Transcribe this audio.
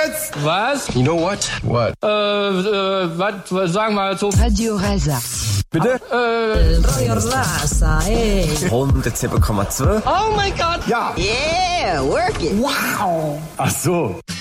jetzt? Was? You know what? What? Was sagen wir so? Radio Rasa. Bitte? Radio Rasa, ey. 107,2. Oh mein Gott! Ja. Yeah, work it. Ach so.